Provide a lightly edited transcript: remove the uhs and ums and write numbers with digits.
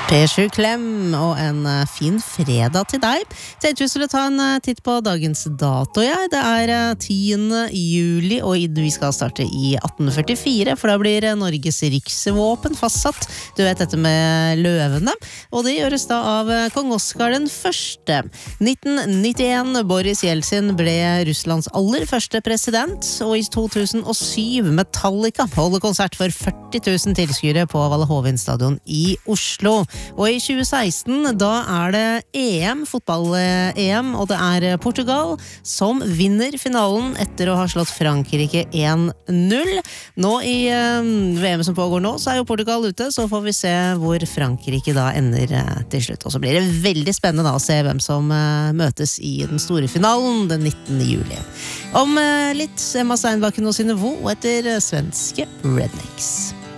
P7 Klem og en fin fredag til deg. Tenkte vi skulle ta en titt på dagens dato. Det er 10. juli, og vi skal starte i 1844, for da blir Norges riksvåpen fastsatt. Du vet dette med løvene, og det gjøres da av kong Oskar den første. 1991, Boris Jeltsin ble Russlands aller første president, og i 2007 Metallica holder konsert for 40 000 tilskuere på Valle Hovin stadion i Oslo. Og i 2016, da er det EM, fotball-EM, og det er Portugal som vinner finalen etter å ha slått Frankrike 1-0. Nå i VM som pågår nå, så er jo Portugal ute, så får vi se hvor Frankrike da ender til slutt. Og så blir det veldig spennende da å se hvem som møtes i den store finalen den 19. juli. Om litt Emma Steinbakken og Synnøve etter svenske Rednecks.